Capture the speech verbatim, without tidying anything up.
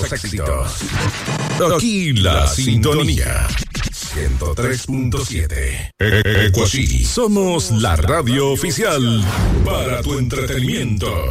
los éxitos. Aquí la sintonía. ciento tres punto siete. Ecuasí. Somos la radio oficial para tu entretenimiento.